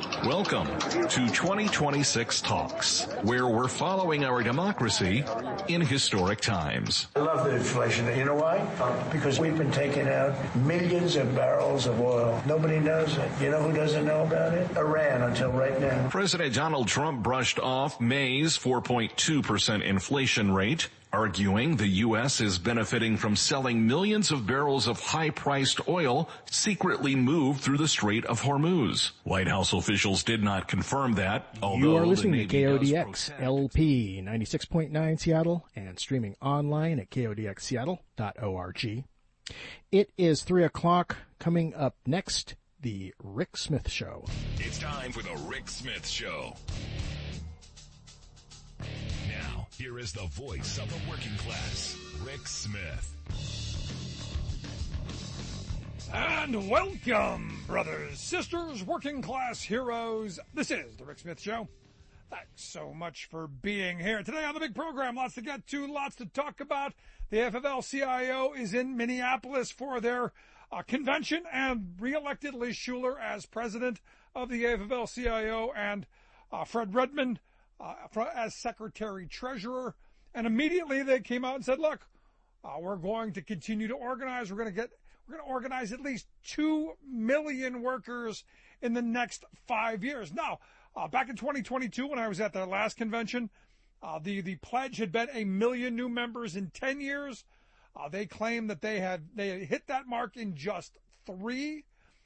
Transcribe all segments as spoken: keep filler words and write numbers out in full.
Welcome to twenty twenty-six Talks, where we're following our democracy in historic times. I love the inflation. You know why? Because we've been taking out millions of barrels of oil. Nobody knows it. You know who doesn't know about it? Iran, until right now. President Donald Trump brushed off May's four point two percent inflation rate, arguing the U S is benefiting from selling millions of barrels of high-priced oil secretly moved through the Strait of Hormuz. White House officials did not confirm that, although you are listening to K O D X protect. L P ninety-six point nine Seattle and streaming online at K O D X Seattle dot org. It is three o'clock. Coming up next, the Rick Smith Show. It's time for the Rick Smith Show. Now, here is the voice of the working class, Rick Smith. And welcome, brothers, sisters, working class heroes. This is the Rick Smith Show. Thanks so much for being here today on the big program. Lots to get to, lots to talk about. The A F L C I O is in Minneapolis for their uh, convention and reelected Liz Shuler as president of the A F L C I O and uh, Fred Redmond uh, as secretary-treasurer. And immediately they came out and said, look, uh, we're going to continue to organize. We're going to get We're going to organize at least two million workers in the next five years. Now, uh, back in twenty twenty-two, when I was at their last convention, uh, the, the pledge had been a million new members in ten years. Uh, they claimed that they had, they had hit that mark in just three.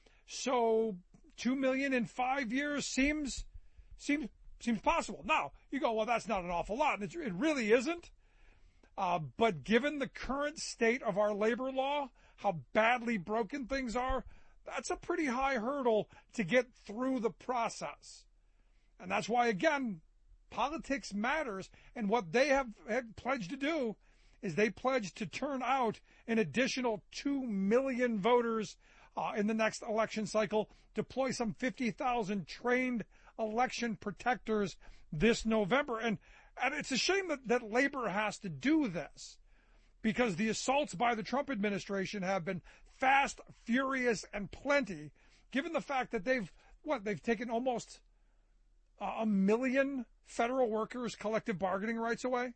So two million in five years seems, seems, seems possible. Now, you go, well, that's not an awful lot. And it's, it really isn't. Uh, but given the current state of our labor law, how badly broken things are, that's a pretty high hurdle to get through the process. And that's why, again, politics matters. And what they have, have pledged to do is they pledged to turn out an additional two million voters uh, in the next election cycle, deploy some fifty thousand trained election protectors this November. And, and it's a shame that, that labor has to do this, because the assaults by the Trump administration have been fast, furious, and plenty, given the fact that they've, what, they've taken almost uh, a million federal workers' collective bargaining rights away.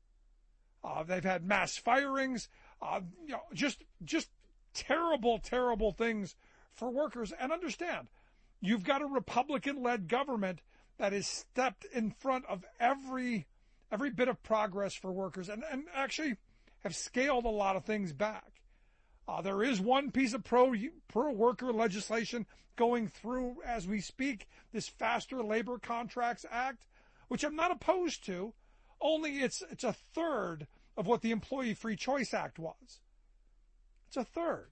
Uh, they've had mass firings, uh, you know, just, just terrible, terrible things for workers. And understand, you've got a Republican-led government that has stepped in front of every, every bit of progress for workers, and, and actually have scaled a lot of things back. Uh, there is one piece of pro, pro worker legislation going through as we speak, this Faster Labor Contracts Act, which I'm not opposed to, only it's, it's a third of what the Employee Free Choice Act was. It's a third.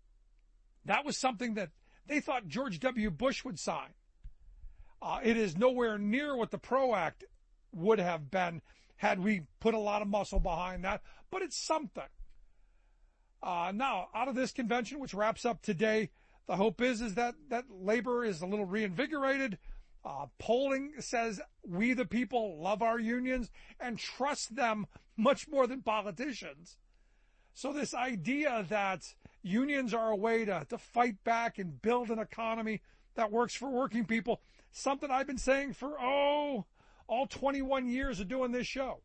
That was something that they thought George W. Bush would sign. Uh, it is nowhere near what the PRO Act would have been had we put a lot of muscle behind that, but it's something. Uh, now, out of this convention, which wraps up today, the hope is, is that, that labor is a little reinvigorated. Uh, polling says we the people love our unions and trust them much more than politicians. So this idea that unions are a way to, to fight back and build an economy that works for working people, something I've been saying for, oh, all twenty-one years of doing this show.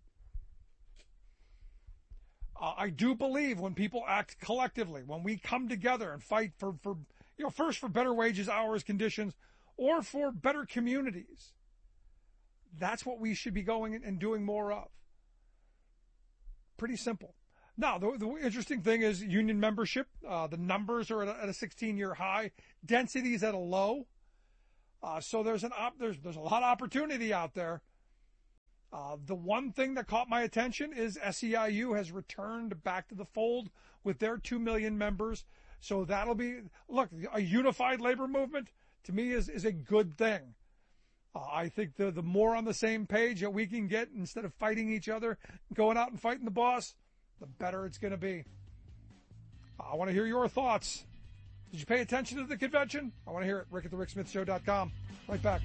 Uh, I do believe when people act collectively, when we come together and fight for, for, you know, first for better wages, hours, conditions, or for better communities, that's what we should be going and doing more of. Pretty simple. Now, the, the interesting thing is union membership. Uh, the numbers are at a, at a sixteen-year high. Density is at a low. Uh, so there's an op- there's there's a lot of opportunity out there. Uh, the one thing that caught my attention is S E I U has returned back to the fold with their two million members. So that'll be, look, a unified labor movement to me is, is a good thing. Uh, I think the, the more on the same page that we can get instead of fighting each other, going out and fighting the boss, the better it's going to be. I want to hear your thoughts. Did you pay attention to the convention? I want to hear it. Rick at the Rick Smith Show dot com. Right back.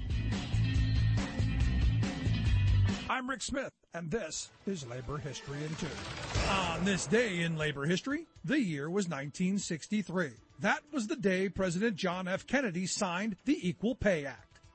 I'm Rick Smith, and this is Labor History in Two. On this day in labor history, the year was nineteen sixty-three. That was the day President John F. Kennedy signed the Equal Pay Act.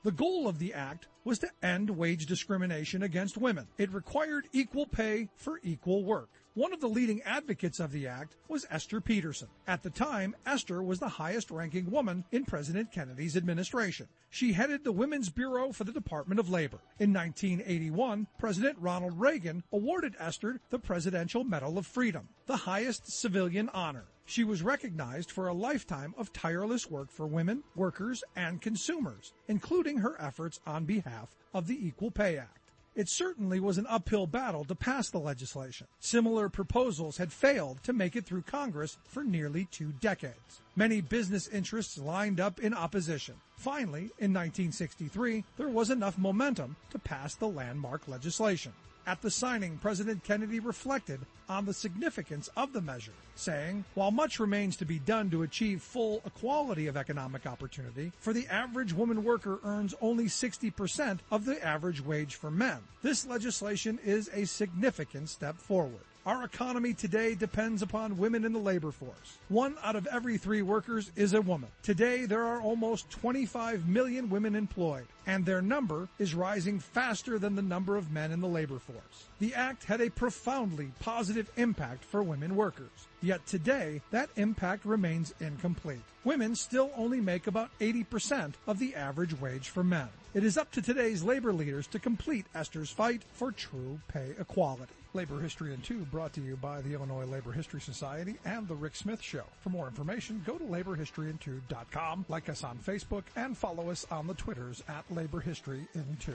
The goal of the act was to end wage discrimination against women. It required equal pay for equal work. One of the leading advocates of the act was Esther Peterson. At the time, Esther was the highest-ranking woman in President Kennedy's administration. She headed the Women's Bureau for the Department of Labor. In nineteen eighty-one, President Ronald Reagan awarded Esther the Presidential Medal of Freedom, the highest civilian honor. She was recognized for a lifetime of tireless work for women, workers, and consumers, including her efforts on behalf of the Equal Pay Act. It certainly was an uphill battle to pass the legislation. Similar proposals had failed to make it through Congress for nearly two decades. Many business interests lined up in opposition. Finally, in nineteen sixty-three, there was enough momentum to pass the landmark legislation. At the signing, President Kennedy reflected on the significance of the measure, saying, "While much remains to be done to achieve full equality of economic opportunity, for the average woman worker earns only sixty percent of the average wage for men. This legislation is a significant step forward. Our economy today depends upon women in the labor force. One out of every three workers is a woman. Today, there are almost twenty-five million women employed, and their number is rising faster than the number of men in the labor force. The act had a profoundly positive impact for women workers. Yet today, that impact remains incomplete. Women still only make about eighty percent of the average wage for men. It is up to today's labor leaders to complete Esther's fight for true pay equality." Labor History in Two brought to you by the Illinois Labor History Society and The Rick Smith Show. For more information, go to labor history in two dot com, like us on Facebook, and follow us on the Twitters at Labor History in Two.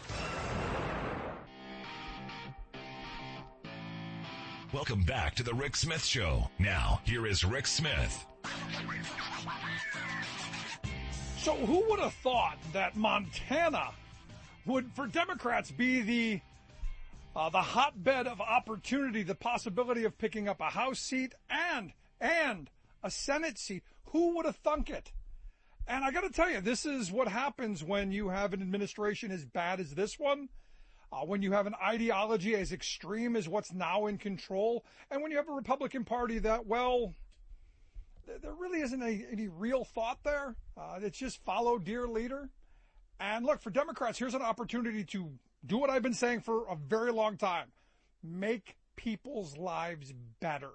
Welcome back to the Rick Smith Show. Now, here is Rick Smith. So who would have thought that Montana would, for Democrats, be the uh, the hotbed of opportunity, the possibility of picking up a House seat and and a Senate seat? Who would have thunk it? And I got to tell you, this is what happens when you have an administration as bad as this one, uh, when you have an ideology as extreme as what's now in control, and when you have a Republican Party that, well, there really isn't any, any real thought there. Uh, it's just follow dear leader. And look, for Democrats, here's an opportunity to do what I've been saying for a very long time. Make people's lives better.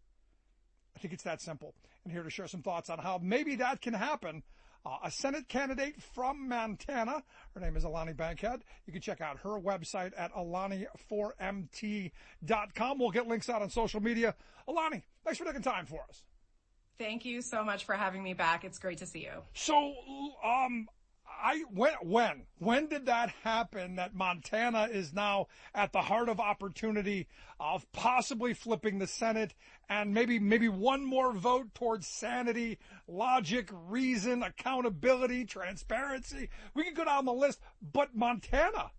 I think it's that simple. And here to share some thoughts on how maybe that can happen, uh, a Senate candidate from Montana. Her name is Alani Bankhead. You can check out her website at alani four m t dot com. We'll get links out on social media. Alani, thanks for taking time for us. Thank you so much for having me back. It's great to see you. So, um, I, when, when, when did that happen that Montana is now at the heart of opportunity of possibly flipping the Senate and maybe, maybe one more vote towards sanity, logic, reason, accountability, transparency? We can go down the list, but Montana.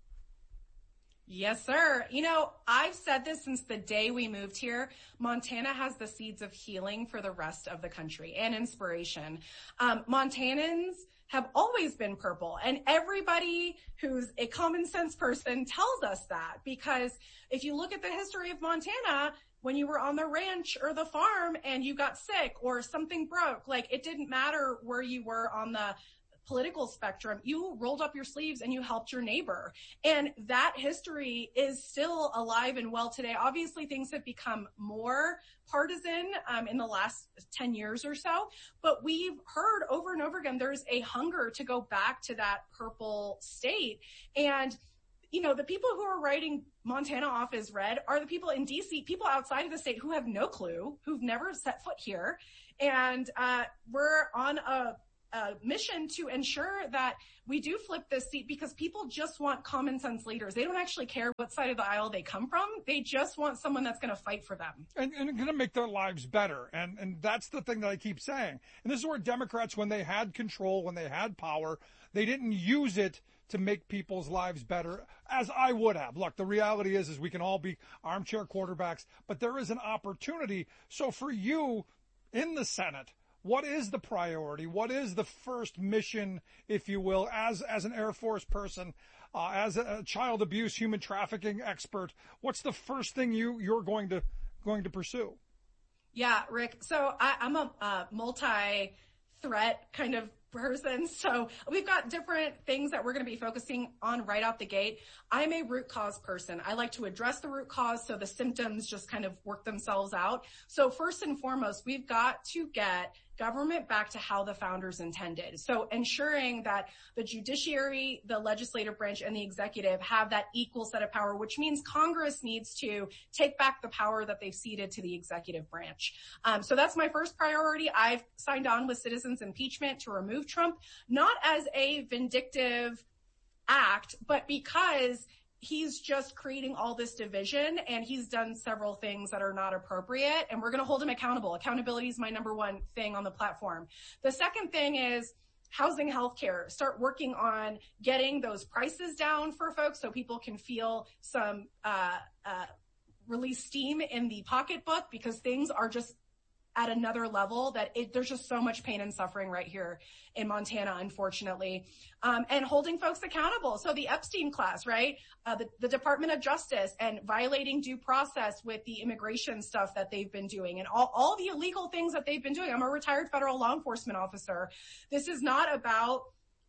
Yes, sir. You know, I've said this since the day we moved here. Montana has the seeds of healing for the rest of the country and inspiration. Um, Montanans have always been purple, and everybody who's a common sense person tells us that, because if you look at the history of Montana, when you were on the ranch or the farm and you got sick or something broke, like, it didn't matter where you were on the political spectrum, you rolled up your sleeves and you helped your neighbor. And that history is still alive and well today. Obviously, things have become more partisan um, in the last ten years or so, but we've heard over and over again, there's a hunger to go back to that purple state. And you know, the people who are writing Montana off as red are the people in D C, people outside of the state who have no clue, who've never set foot here. And uh, we're on a Uh, mission to ensure that we do flip this seat, because people just want common sense leaders. They don't actually care what side of the aisle they come from. They just want someone that's going to fight for them. And, and going to make their lives better. And, and that's the thing that I keep saying. And this is where Democrats, when they had control, when they had power, they didn't use it to make people's lives better, as I would have. Look, the reality is, is we can all be armchair quarterbacks, but there is an opportunity. So for you in the Senate, what is the priority? What is the first mission, if you will, as as an Air Force person, uh, as a child abuse, human trafficking expert? What's the first thing you you're going to going to pursue? Yeah, Rick. So I, I'm a uh, multi-threat kind of person. So we've got different things that we're going to be focusing on right out the gate. I'm a root cause person. I like to address the root cause so the symptoms just kind of work themselves out. So first and foremost, we've got to get government back to how the founders intended. So ensuring that the judiciary, the legislative branch, and the executive have that equal set of power, which means Congress needs to take back the power that they've ceded to the executive branch. Um, so that's my first priority. I've signed on with citizens impeachment to remove Trump, not as a vindictive act, but because he's just creating all this division, and he's done several things that are not appropriate, and we're going to hold him accountable. Accountability is my number one thing on the platform. The second thing is housing healthcare. Start working on getting those prices down for folks so people can feel some uh, uh, release steam in the pocketbook, because things are just at another level that it, there's just so much pain and suffering right here in Montana, unfortunately. Um, and holding folks accountable. So the Epstein class, right? Uh, the, the Department of Justice and violating due process with the immigration stuff that they've been doing and all, all the illegal things that they've been doing. I'm a retired federal law enforcement officer. This is not about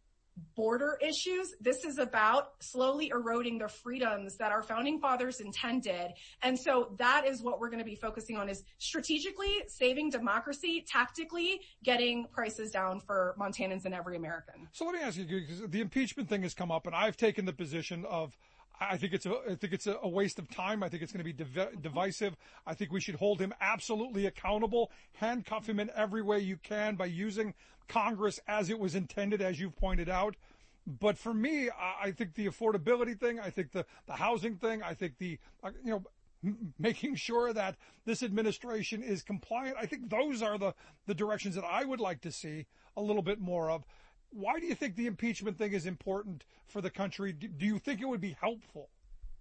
border issues. This is about slowly eroding the freedoms that our founding fathers intended. And so that is what we're going to be focusing on, is strategically saving democracy, tactically getting prices down for Montanans and every American. So let me ask you, because the impeachment thing has come up, and I've taken the position of, I think it's a, I think it's a waste of time. I think it's going to be div- divisive. I think we should hold him absolutely accountable, handcuff him in every way you can by using Congress as it was intended, as you've pointed out. But for me, I think the affordability thing, I think the, the housing thing, I think the, you know, m- making sure that this administration is compliant, I think those are the, the directions that I would like to see a little bit more of. Why do you think the impeachment thing is important for the country? Do you think it would be helpful?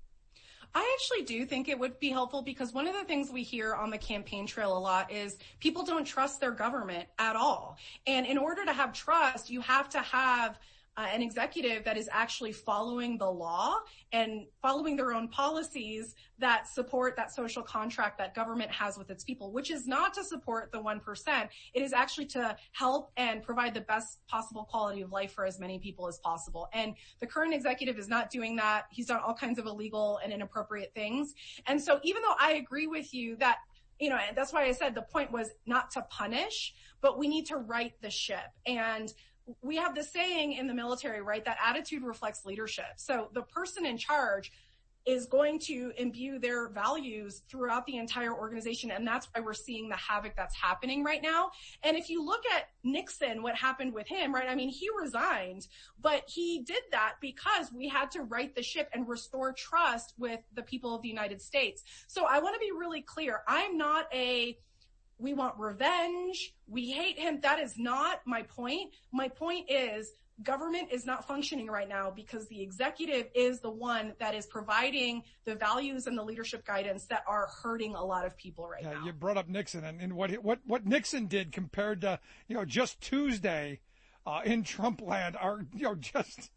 I actually do think it would be helpful, because one of the things we hear on the campaign trail a lot is people don't trust their government at all. And in order to have trust, you have to have uh, an executive that is actually following the law and following their own policies that support that social contract that government has with its people, which is not to support the one percent. It is actually to help and provide the best possible quality of life for as many people as possible. And the current executive is not doing that. He's done all kinds of illegal and inappropriate things. And so even though I agree with you that, you know, and that's why I said the point was not to punish, but we need to right the ship. And we have this saying in the military, right, that attitude reflects leadership. So the person in charge is going to imbue their values throughout the entire organization. And that's why we're seeing the havoc that's happening right now. And if you look at Nixon, what happened with him, right? I mean, he resigned, but he did that because we had to right the ship and restore trust with the people of the United States. So I want to be really clear. I'm not a, we want revenge, we hate him. That is not my point. My point is, government is not functioning right now because the executive is the one that is providing the values and the leadership guidance that are hurting a lot of people right yeah, now. You brought up Nixon, and, and what what what Nixon did compared to, you know, just Tuesday uh, in Trump land are, you know, just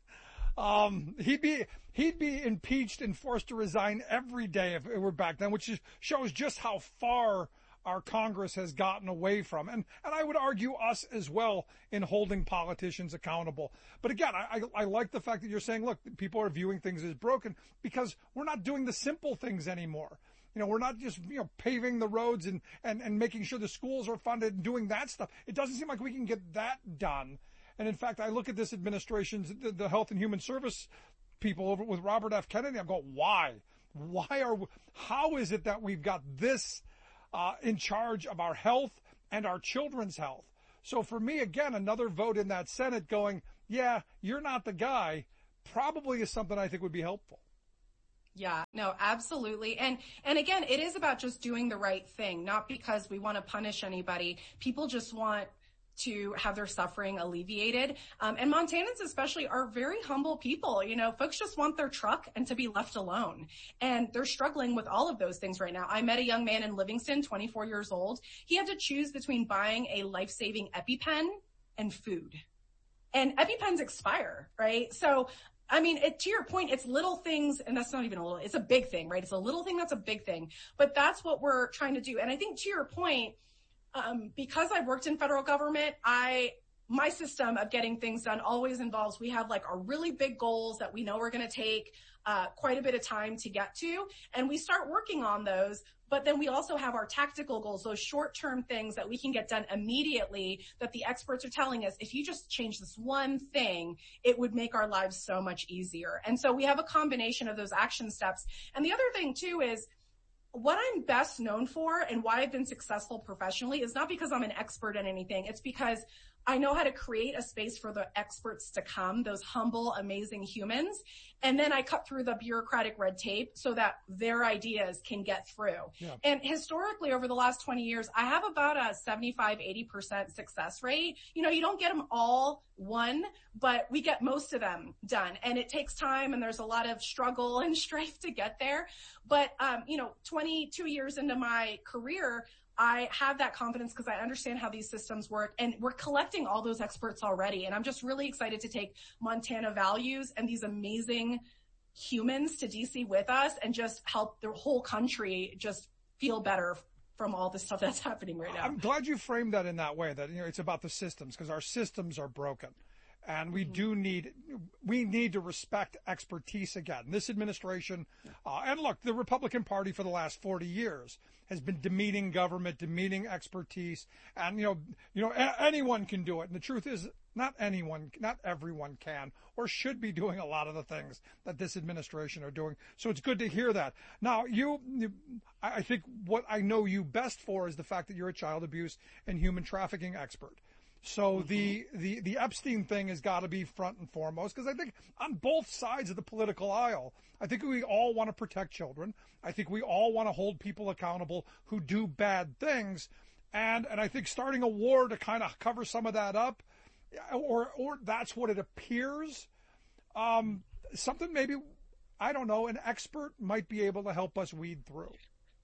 um, he'd be he'd be impeached and forced to resign every day if it were back then, which is, shows just how far our Congress has gotten away from. And, and I would argue us as well in holding politicians accountable. But again, I, I, I like the fact that you're saying, look, people are viewing things as broken because we're not doing the simple things anymore. You know, we're not just, you know, paving the roads and, and, and making sure the schools are funded and doing that stuff. It doesn't seem like we can get that done. And in fact, I look at this administration's, the, the Health and Human Service people over with Robert F. Kennedy. I'm going, why? Why are, we, how is it that we've got this Uh, in charge of our health and our children's health? So for me, again, another vote in that Senate going, yeah, you're not the guy, probably is something I think would be helpful. Yeah, no, absolutely. And, and again, it is about just doing the right thing, not because we want to punish anybody. People just want to have their suffering alleviated. Um, and Montanans especially are very humble people. You know, folks just want their truck and to be left alone. And they're struggling with all of those things right now. I met a young man in Livingston, twenty-four years old. He had to choose between buying a life-saving EpiPen and food. And EpiPens expire, right? So, I mean, it, to your point, it's little things, and that's not even a little, it's a big thing, right? It's a little thing that's a big thing. But that's what we're trying to do. And I think to your point, Um, because I've worked in federal government, I, my system of getting things done always involves, we have like our really big goals that we know we're going to take uh, quite a bit of time to get to, and we start working on those. But then we also have our tactical goals, those short-term things that we can get done immediately that the experts are telling us, if you just change this one thing, it would make our lives so much easier. And so we have a combination of those action steps. And the other thing too is, what I'm best known for and why I've been successful professionally is not because I'm an expert in anything. It's because I know how to create a space for the experts to come, those humble, amazing humans. And then I cut through the bureaucratic red tape so that their ideas can get through. Yeah. And historically, over the last twenty years, I have about a seventy-five, eighty percent success rate. You know, you don't get them all won, but we get most of them done. And it takes time, and there's a lot of struggle and strife to get there. But, um, you know, twenty-two years into my career, I have that confidence because I understand how these systems work, and we're collecting all those experts already. And I'm just really excited to take Montana values and these amazing humans to D C with us and just help the whole country just feel better from all the stuff that's happening right now. I'm glad you framed that in that way, that, you know, it's about the systems, because our systems are broken. And we do need, we need to respect expertise again. This administration, uh, and look, the Republican Party for the last forty years has been demeaning government, demeaning expertise, and, you know, you know, a- anyone can do it. And the truth is, not anyone, not everyone can or should be doing a lot of the things that this administration are doing. So it's good to hear that. Now, you, you I think what I know you best for is the fact that you're a child abuse and human trafficking expert. So mm-hmm. the, the, the Epstein thing has got to be front and foremost, because I think on both sides of the political aisle, I think we all want to protect children. I think we all want to hold people accountable who do bad things. And, and I think starting a war to kind of cover some of that up, or, or that's what it appears, um, something maybe, I don't know, an expert might be able to help us weed through.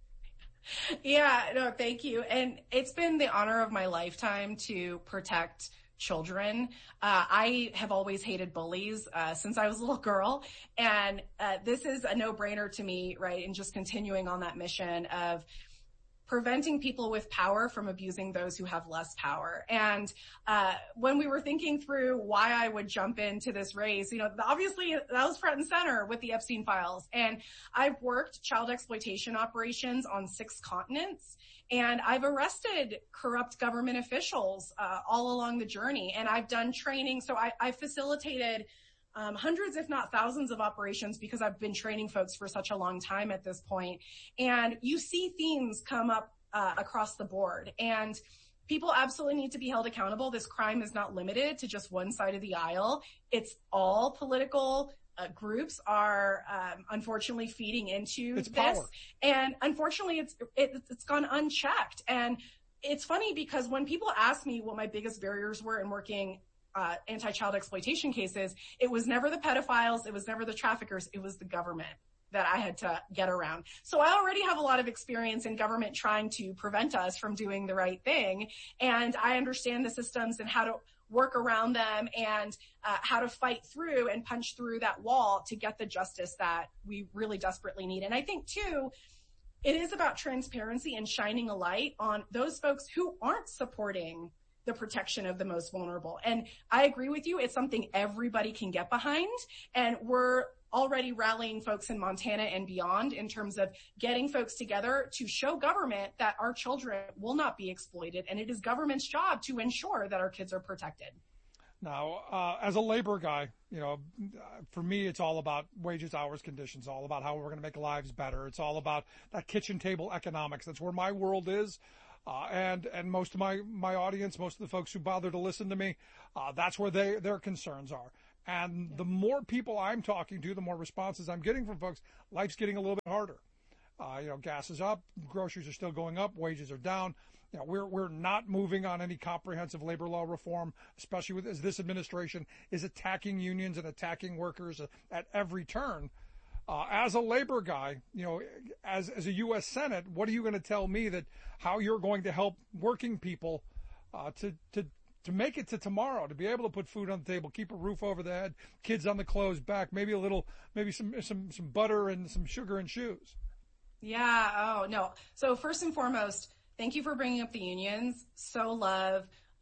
Yeah, no, thank you. And it's been the honor of my lifetime to protect children. Uh, I have always hated bullies uh, since I was a little girl. And uh, this is a no-brainer to me, right? And just continuing on that mission of preventing people with power from abusing those who have less power. And uh when we were thinking through why I would jump into this race, you know, obviously that was front and center with the Epstein files. And I've worked child exploitation operations on six continents, and I've arrested corrupt government officials uh, all along the journey. And I've done training. So I, I facilitated Um, hundreds, if not thousands of operations, because I've been training folks for such a long time at this point. And you see themes come up uh, across the board, and people absolutely need to be held accountable. This crime is not limited to just one side of the aisle. It's all political uh, groups are um, unfortunately feeding into it's this. Power. And unfortunately, it's it, it's gone unchecked. And it's funny because when people ask me what my biggest barriers were in working Uh, anti-child exploitation cases, it was never the pedophiles, it was never the traffickers, it was the government that I had to get around. So I already have a lot of experience in government trying to prevent us from doing the right thing, and I understand the systems and how to work around them, and uh, how to fight through and punch through that wall to get the justice that we really desperately need. And I think too, it is about transparency and shining a light on those folks who aren't supporting the protection of the most vulnerable. And I agree with you. It's something everybody can get behind. And we're already rallying folks in Montana and beyond in terms of getting folks together to show government that our children will not be exploited. And it is government's job to ensure that our kids are protected. Now, uh, as a labor guy, you know, for me, it's all about wages, hours, conditions, all about how we're going to make lives better. It's all about that kitchen table economics. That's where my world is. Uh, and, and most of my, my audience, most of the folks who bother to listen to me, uh, that's where they, their concerns are. And the more people I'm talking to, the more responses I'm getting from folks, life's getting a little bit harder. Uh, you know, gas is up, groceries are still going up, wages are down. You know, we're, we're not moving on any comprehensive labor law reform, especially with, as this administration is attacking unions and attacking workers at every turn. Uh, as a labor guy, you know, as, as a U S Senate, what are you going to tell me that how you're going to help working people, uh, to, to, to make it to tomorrow, to be able to put food on the table, keep a roof over the head, kids on the clothes back, maybe a little, maybe some, some, some butter and some sugar and shoes? Yeah. Oh, no. So first and foremost, thank you for bringing up the unions. So love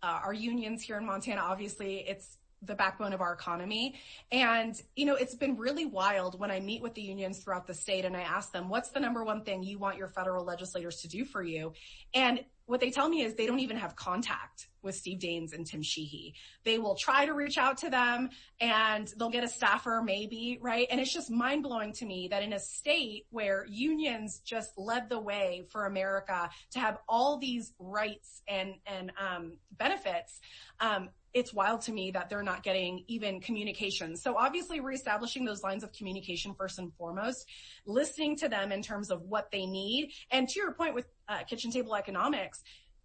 uh, our unions here in Montana. Obviously, it's the backbone of our economy. And, you know, it's been really wild when I meet with the unions throughout the state and I ask them, what's the number one thing you want your federal legislators to do for you? And what they tell me is they don't even have contact with Steve Daines and Tim Sheehy. They will try to reach out to them and they'll get a staffer maybe, right? And it's just mind blowing to me that in a state where unions just led the way for America to have all these rights and, and, um, benefits, um, it's wild to me that they're not getting even communication. So obviously reestablishing those lines of communication first and foremost, listening to them in terms of what they need. And to your point with uh, kitchen table economics,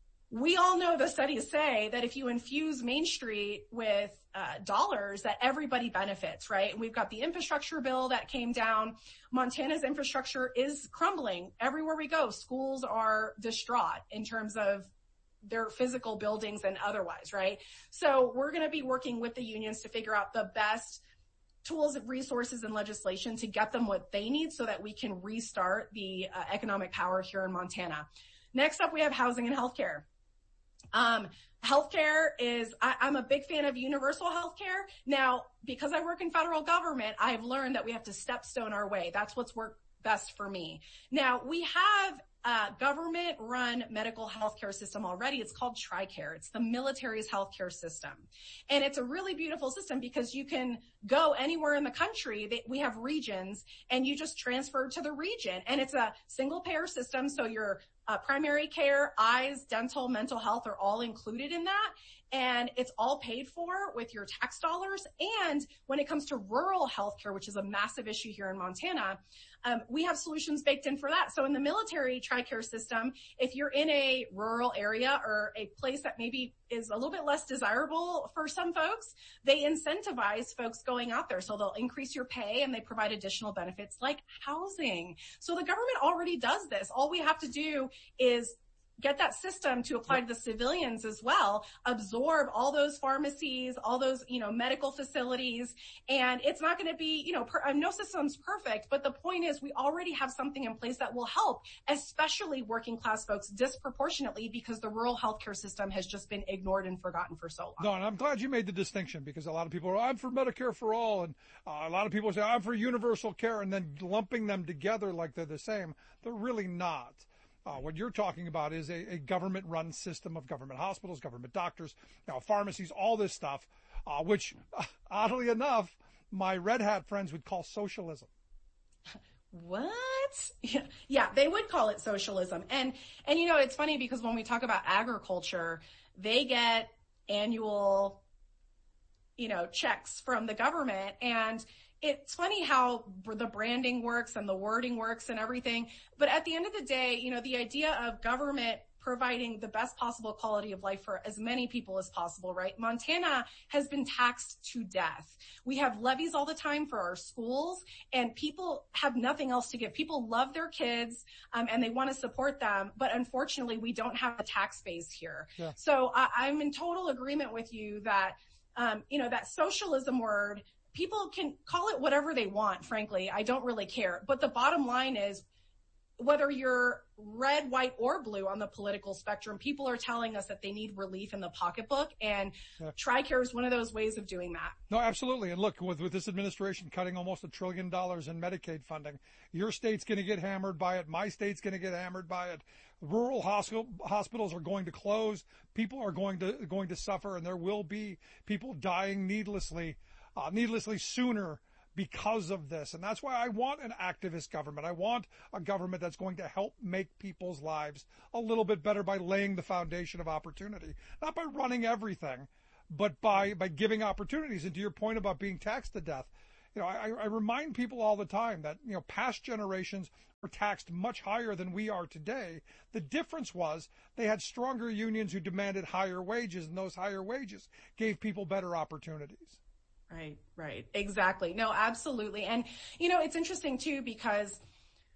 we all know the studies say that if you infuse Main Street with uh, dollars, that everybody benefits, right? And we've got the infrastructure bill that came down. Montana's infrastructure is crumbling everywhere we go. Schools are distraught in terms of their physical buildings and otherwise, right? So we're going to be working with the unions to figure out the best tools, resources, and legislation to get them what they need so that we can restart the uh, economic power here in Montana. Next up, we have housing and healthcare. Um, healthcare is, I, I'm a big fan of universal healthcare. Now, because I work in federal government, I've learned that we have to stepstone our way. That's what's worked best for me. Now, we have a government-run medical healthcare system already. It's called TRICARE. It's the military's healthcare system. And it's a really beautiful system because you can go anywhere in the country. We have regions, and you just transfer to the region. And it's a single-payer system, so your uh, primary care, eyes, dental, mental health are all included in that. And it's all paid for with your tax dollars. And when it comes to rural healthcare, which is a massive issue here in Montana, um, we have solutions baked in for that. So in the military TRICARE system, if you're in a rural area or a place that maybe is a little bit less desirable for some folks, they incentivize folks going out there. So they'll increase your pay and they provide additional benefits like housing. So the government already does this. All we have to do is get that system to apply to the civilians as well, absorb all those pharmacies, all those, you know, medical facilities. And it's not going to be, you know, per, no system's perfect, but the point is we already have something in place that will help, especially working class folks disproportionately because the rural healthcare system has just been ignored and forgotten for so long. No, and I'm glad you made the distinction because a lot of people are, I'm for Medicare for all. And uh, a lot of people say, I'm for universal care, and then lumping them together like they're the same. They're really not. Uh, what you're talking about is a, a government-run system of government hospitals, government doctors, you know, pharmacies, all this stuff, uh, which, uh, oddly enough, my red hat friends would call socialism. What? Yeah, yeah, they would call it socialism. And, and, you know, it's funny because when we talk about agriculture, they get annual, you know, checks from the government. And it's funny how the branding works and the wording works and everything. But at the end of the day, you know, the idea of government providing the best possible quality of life for as many people as possible, right? Montana has been taxed to death. We have levies all the time for our schools, and people have nothing else to give. People love their kids, um, and they want to support them, but unfortunately, we don't have a tax base here. Yeah. So I, I'm in total agreement with you that, um, you know, that socialism word, people can call it whatever they want, frankly. I don't really care. But the bottom line is, whether you're red, white, or blue on the political spectrum, people are telling us that they need relief in the pocketbook, and yeah. TRICARE is one of those ways of doing that. No, absolutely. And look, with, with this administration cutting almost a trillion dollars in Medicaid funding, your state's going to get hammered by it. My state's going to get hammered by it. Rural hospital, hospitals are going to close. People are going to going to suffer, and there will be people dying needlessly, uh, needlessly sooner because of this. And that's why I want an activist government. I want a government that's going to help make people's lives a little bit better by laying the foundation of opportunity, not by running everything, but by, by giving opportunities. And to your point about being taxed to death, you know, I, I remind people all the time that, you know, past generations were taxed much higher than we are today. The difference was they had stronger unions who demanded higher wages, and those higher wages gave people better opportunities. Right, right. Exactly. No, absolutely. And, you know, it's interesting too, because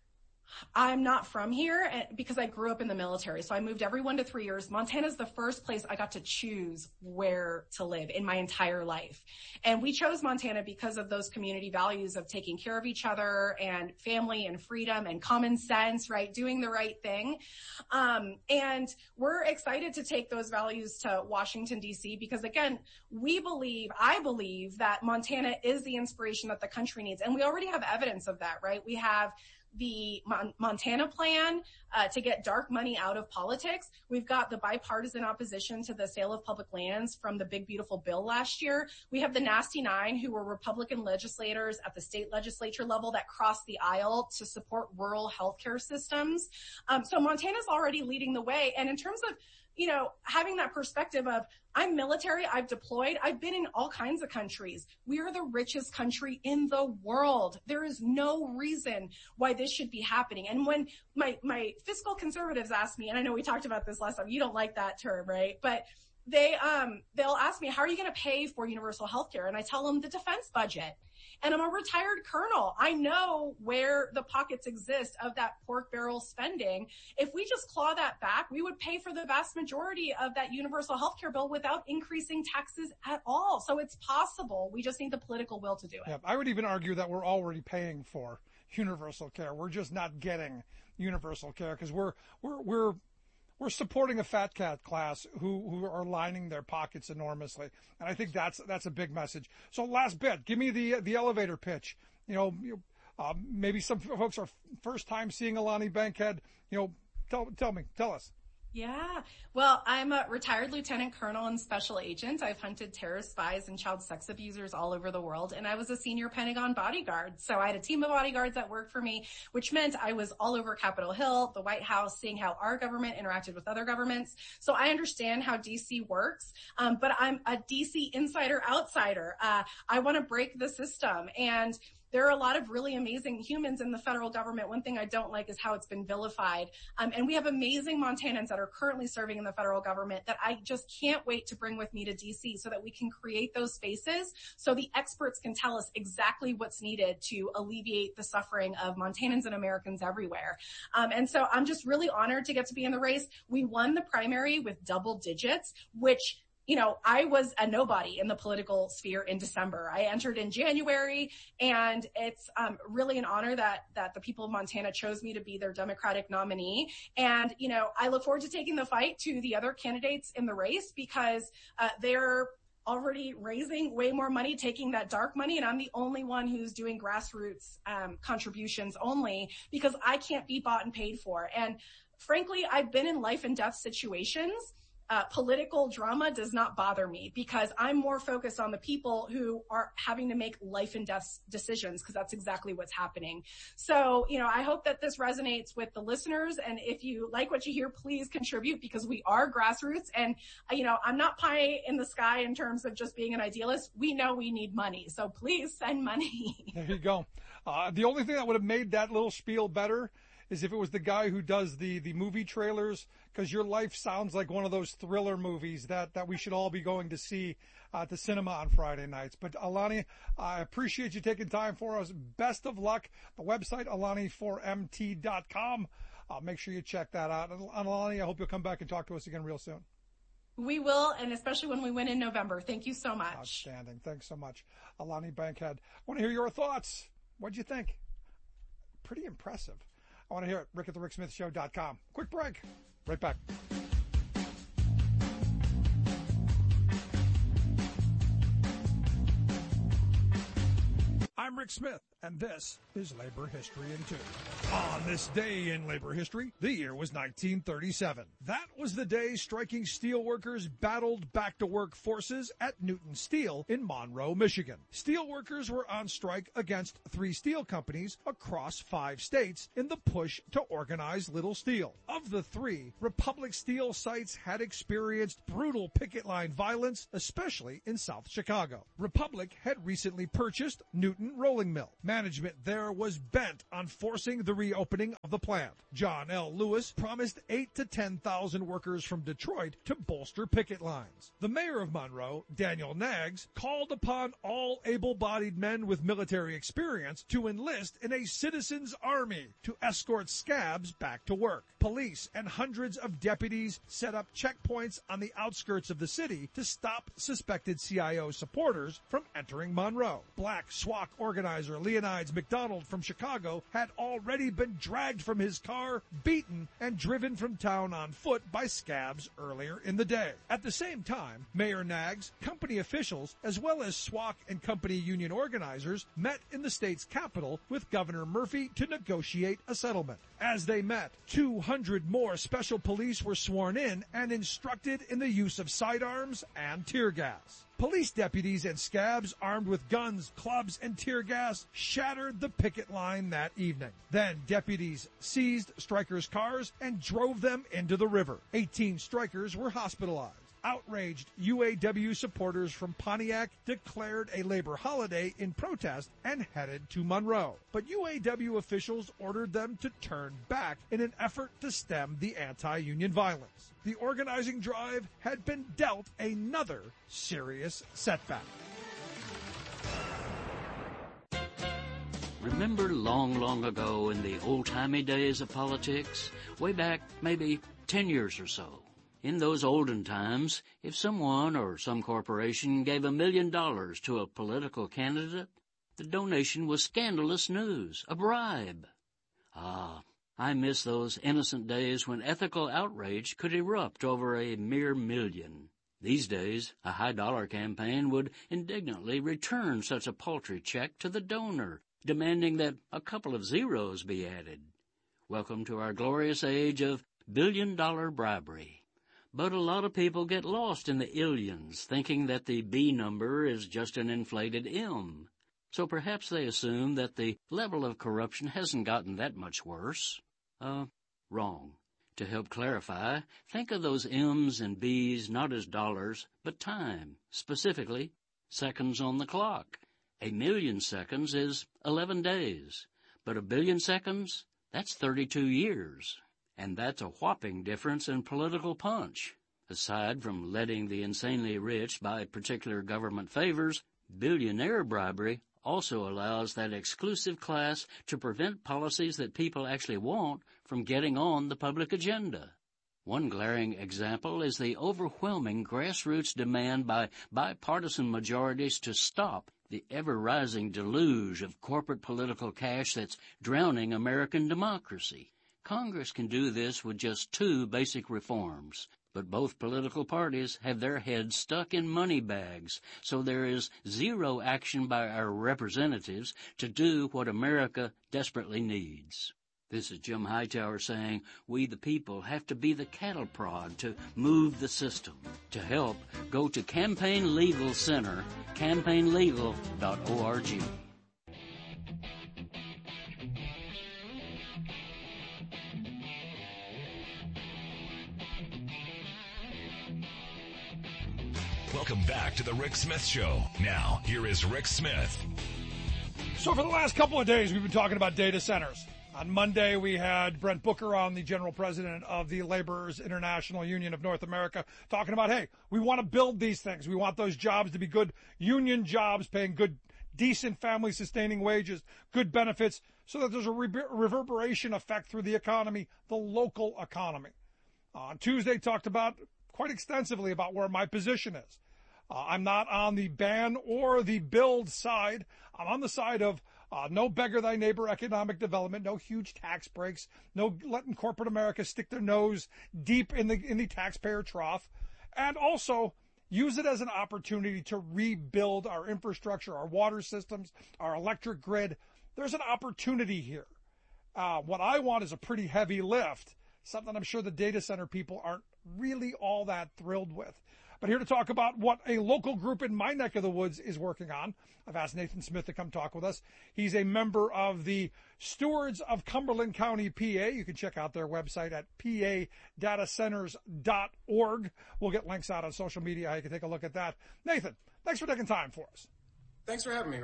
I'm not from here because I grew up in the military. So I moved every one to three years. Montana's the first place I got to choose where to live in my entire life. And we chose Montana because of those community values of taking care of each other and family and freedom and common sense, right? Doing the right thing. Um, and we're excited to take those values to Washington, D C, because again, we believe, I believe that Montana is the inspiration that the country needs. And we already have evidence of that, right? We have the Mon- Montana plan uh, to get dark money out of politics. We've got the bipartisan opposition to the sale of public lands from the Big Beautiful Bill last year. We have the Nasty Nine, who were Republican legislators at the state legislature level that crossed the aisle to support rural healthcare systems. Um, so Montana's already leading the way. And in terms of, you know, having that perspective of, I'm military, I've deployed, I've been in all kinds of countries. We are the richest country in the world. There is no reason why this should be happening. And when my, my fiscal conservatives ask me, and I know we talked about this last time, you don't like that term, right? But they, um, they'll ask me, how are you going to pay for universal health care? And I tell them the defense budget. And I'm a retired colonel. I know where the pockets exist of that pork barrel spending. If we just claw that back, we would pay for the vast majority of that universal health care bill without increasing taxes at all. So it's possible. We just need the political will to do it. Yeah, I would even argue that we're already paying for universal care. We're just not getting universal care because we're, we're, we're, We're supporting a fat cat class who, who are lining their pockets enormously. And I think that's, that's a big message. So last bit, give me the, the elevator pitch. You know, you, uh, maybe some folks are first time seeing Alani Bankhead. You know, tell, tell me, tell us. Yeah. Well, I'm a retired lieutenant colonel and special agent. I've hunted terrorist spies and child sex abusers all over the world. And I was a senior Pentagon bodyguard. So I had a team of bodyguards that worked for me, which meant I was all over Capitol Hill, the White House, seeing how our government interacted with other governments. So I understand how D C works. Um, but I'm a D C insider outsider. Uh, I want to break the system. And there are a lot of really amazing humans in the federal government. One thing I don't like is how it's been vilified. Um, and we have amazing Montanans that are currently serving in the federal government that I just can't wait to bring with me to D C so that we can create those spaces so the experts can tell us exactly what's needed to alleviate the suffering of Montanans and Americans everywhere. Um, and so I'm just really honored to get to be in the race. We won the primary with double digits, which you know, I was a nobody in the political sphere in December. I entered in January, and it's um, really an honor that that the people of Montana chose me to be their Democratic nominee. And, you know, I look forward to taking the fight to the other candidates in the race because uh, they're already raising way more money, taking that dark money, and I'm the only one who's doing grassroots um, contributions only because I can't be bought and paid for. And frankly, I've been in life and death situations. Uh, political drama does not bother me because I'm more focused on the people who are having to make life and death decisions because that's exactly what's happening. So, you know, I hope that this resonates with the listeners. And if you like what you hear, please contribute because we are grassroots. And, uh, you know, I'm not pie in the sky in terms of just being an idealist. We know we need money. So please send money. There you go. Uh, the only thing that would have made that little spiel better is if it was the guy who does the, the movie trailers, because your life sounds like one of those thriller movies that, that we should all be going to see uh, at the cinema on Friday nights. But Alani, I appreciate you taking time for us. Best of luck. The website, alani four m t dot com. Uh, make sure you check that out. And Alani, I hope you'll come back and talk to us again real soon. We will, and especially when we win in November. Thank you so much. Outstanding. Thanks so much. Alani Bankhead. I want to hear your thoughts. What'd you think? Pretty impressive. I want to hear it. Rick at the Rick Smith Show dot com. Quick break. Right back. I'm Rick Smith, and this is Labor History in Two. On this day in labor history, the year was nineteen thirty-seven. That was the day striking steelworkers battled back-to-work forces at Newton Steel in Monroe, Michigan. Steelworkers were on strike against three steel companies across five states in the push to organize Little Steel. Of the three, Republic Steel sites had experienced brutal picket line violence, especially in South Chicago. Republic had recently purchased Newton Rolling Mill, management there was bent on forcing the reopening of the plant. John L. Lewis promised eight to ten thousand workers from Detroit to bolster picket lines. The mayor of Monroe, Daniel Naggs, called upon all able-bodied men with military experience to enlist in a citizens' army to escort scabs back to work. Police and hundreds of deputies set up checkpoints on the outskirts of the city to stop suspected C I O supporters from entering Monroe. Black S W A C organizer Leonides McDonald from Chicago had already been dragged from his car, beaten, and driven from town on foot by scabs earlier in the day. At the same time, Mayor Naggs, company officials, as well as S W A C and company union organizers met in the state's capital with Governor Murphy to negotiate a settlement. As they met, two hundred more special police were sworn in and instructed in the use of sidearms and tear gas. Police deputies and scabs armed with guns, clubs, and tear gas shattered the picket line that evening. Then deputies seized strikers' cars and drove them into the river. eighteen strikers were hospitalized. Outraged U A W supporters from Pontiac declared a labor holiday in protest and headed to Monroe. But U A W officials ordered them to turn back in an effort to stem the anti-union violence. The organizing drive had been dealt another serious setback. Remember long, long ago in the old-timey days of politics? Way back maybe ten years or so. In those olden times, if someone or some corporation gave a million dollars to a political candidate, the donation was scandalous news, a bribe. Ah, I miss those innocent days when ethical outrage could erupt over a mere million. These days, a high-dollar campaign would indignantly return such a paltry check to the donor, demanding that a couple of zeros be added. Welcome to our glorious age of billion-dollar bribery. But a lot of people get lost in the illions, thinking that the B number is just an inflated M. So perhaps they assume that the level of corruption hasn't gotten that much worse. Uh, wrong. To help clarify, think of those M's and B's not as dollars, but time, specifically seconds on the clock. A million seconds is eleven days, but a billion seconds, that's thirty-two years. And that's a whopping difference in political punch. Aside from letting the insanely rich buy particular government favors, billionaire bribery also allows that exclusive class to prevent policies that people actually want from getting on the public agenda. One glaring example is the overwhelming grassroots demand by bipartisan majorities to stop the ever-rising deluge of corporate political cash that's drowning American democracy. Congress can do this with just two basic reforms, but both political parties have their heads stuck in money bags, so there is zero action by our representatives to do what America desperately needs. This is Jim Hightower saying, we the people have to be the cattle prod to move the system. To help, go to Campaign Legal Center, campaign legal dot org. Welcome back to the Rick Smith Show. Now, here is Rick Smith. So for the last couple of days, we've been talking about data centers. On Monday, we had Brent Booker on, the general president of the Laborers International Union of North America, talking about, hey, we want to build these things. We want those jobs to be good union jobs, paying good, decent family-sustaining wages, good benefits, so that there's a re- reverberation effect through the economy, the local economy. Uh, on Tuesday, talked about quite extensively about where my position is. Uh, I'm not on the ban or the build side. I'm on the side of uh, no beggar thy neighbor economic development, no huge tax breaks, no letting corporate America stick their nose deep in the in the taxpayer trough, and also use it as an opportunity to rebuild our infrastructure, our water systems, our electric grid. There's an opportunity here. Uh, what I want is a pretty heavy lift, something I'm sure the data center people aren't really all that thrilled with. But here to talk about what a local group in my neck of the woods is working on, I've asked Nathan Smith to come talk with us. He's a member of the Stewards of Cumberland County, P A. You can check out their website at p a data centers dot org. We'll get links out on social media. You can take a look at that. Nathan, thanks for taking time for us. Thanks for having me, Rick.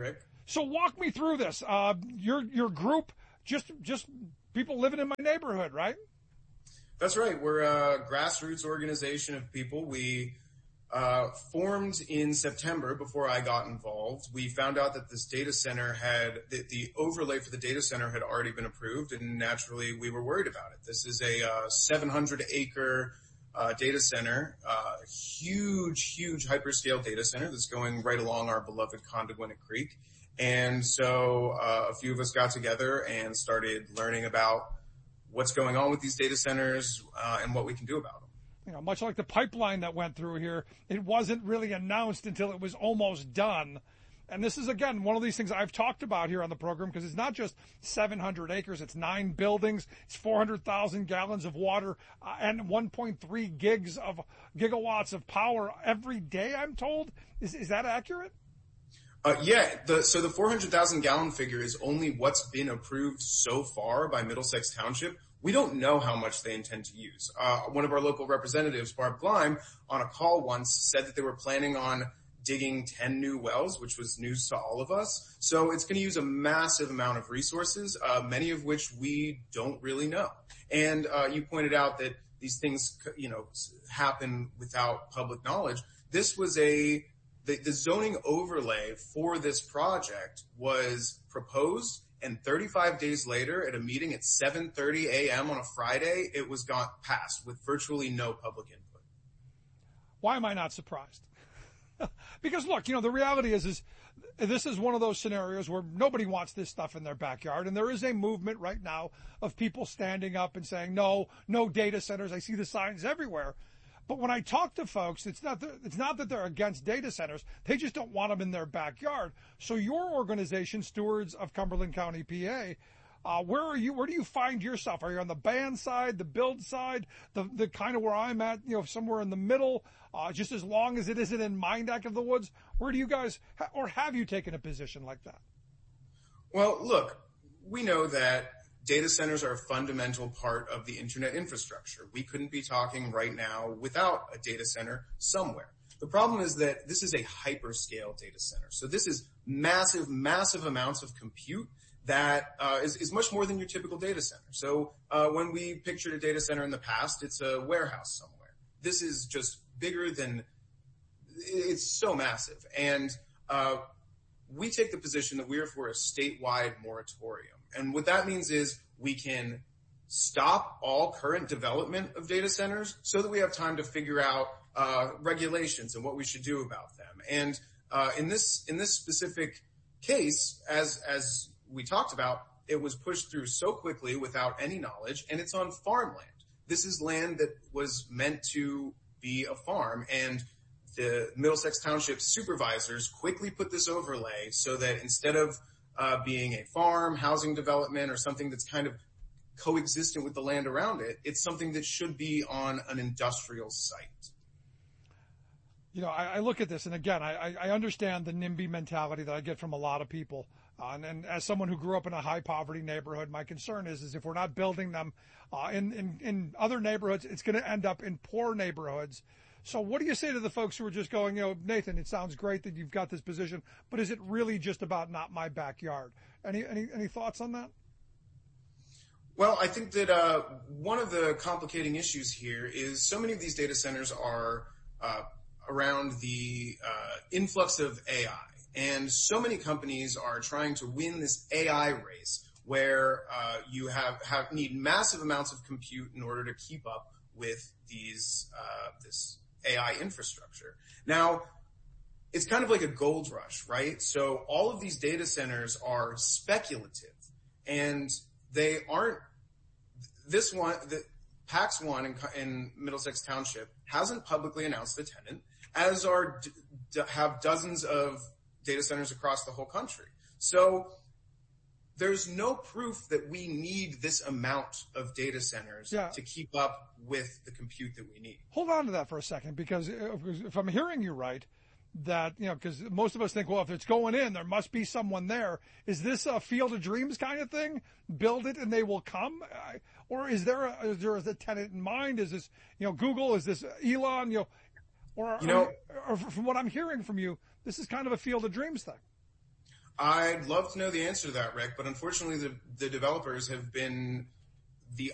So walk me through this. Uh, your your group, just just people living in my neighborhood, right? That's right. We're a grassroots organization of people. We uh, formed in September before I got involved. We found out that this data center had, the, the overlay for the data center had already been approved, and naturally we were worried about it. This is a uh, seven hundred acre uh, data center, uh, huge, huge hyperscale data center that's going right along our beloved Condoguinnit Creek. And so uh, a few of us got together and started learning about what's going on with these data centers uh, and what we can do about them. You know, much like the pipeline that went through here, it wasn't really announced until it was almost done. And this is, again, one of these things I've talked about here on the program, because it's not just seven hundred acres. It's nine buildings. It's four hundred thousand gallons of water uh, and one point three gigs of gigawatts of power every day, I'm told. Is, is that accurate? Uh, yeah, the, so the four hundred thousand gallon figure is only what's been approved so far by Middlesex Township. We don't know how much they intend to use. Uh, one of our local representatives, Barb Gleim, on a call once said that they were planning on digging ten new wells, which was news to all of us. So it's going to use a massive amount of resources, uh, many of which we don't really know. And uh, you pointed out that these things, you know, happen without public knowledge. This was a The, the zoning overlay for this project was proposed, and thirty-five days later at a meeting at seven thirty a.m. on a Friday, it was gone passed with virtually no public input. Why am I not surprised? Because look, you know, the reality is, is this is one of those scenarios where nobody wants this stuff in their backyard. And there is a movement right now of people standing up and saying, no, no data centers. I see the signs everywhere. But when I talk to folks, it's not that, it's not that they're against data centers. They just don't want them in their backyard. So your organization, Stewards of Cumberland County, P A, uh, where are you? Where do you find yourself? Are you on the ban side, the build side, the the kind of where I'm at? You know, somewhere in the middle. Uh, just as long as it isn't in my neck of the woods. Where do you guys, ha- or have you taken a position like that? Well, look, we know that data centers are a fundamental part of the internet infrastructure. We couldn't be talking right now without a data center somewhere. The problem is that this is a hyperscale data center. So this is massive, massive amounts of compute that uh, is, is much more than your typical data center. So uh, when we pictured a data center in the past, it's a warehouse somewhere. This is just bigger than, it's so massive. And uh, we take the position that we are for a statewide moratorium. And what that means is we can stop all current development of data centers so that we have time to figure out uh, regulations and what we should do about them. And uh, in this in this specific case, as as we talked about, it was pushed through so quickly without any knowledge, and it's on farmland. This is land that was meant to be a farm, and the Middlesex Township supervisors quickly put this overlay so that instead of uh, being a farm, housing development, or something that's kind of coexistent with the land around it, it's something that should be on an industrial site. You know, I, I look at this, and again, I, I understand the NIMBY mentality that I get from a lot of people. Uh, and, and as someone who grew up in a high poverty neighborhood, my concern is, is if we're not building them uh, in, in, in other neighborhoods, it's going to end up in poor neighborhoods. So what do you say to the folks who are just going, you know, Nathan, it sounds great that you've got this position, but is it really just about not my backyard? Any any, any thoughts on that? Well, I think that uh, one of the complicating issues here is so many of these data centers are uh, around the uh, influx of A I. And so many companies are trying to win this A I race where uh, you have, have need massive amounts of compute in order to keep up with these uh, this A I infrastructure. Now, it's kind of like a gold rush, right? So all of these data centers are speculative, and they aren't. This one, the PAX One in, in Middlesex Township hasn't publicly announced the tenant, as are d- have dozens of data centers across the whole country. So there's no proof that we need this amount of data centers yeah. to keep up with the compute that we need. Hold on to that for a second, because if I'm hearing you right, that, you know, because most of us think, well, if it's going in, there must be someone there. Is this a Field of Dreams kind of thing? Build it and they will come? Or is there a, is there a tenant in mind? Is this, you know, Google? Is this Elon? You know, or, you know, or, or from what I'm hearing from you, this is kind of a Field of Dreams thing. I'd love to know the answer to that, Rick, but unfortunately the, the developers have been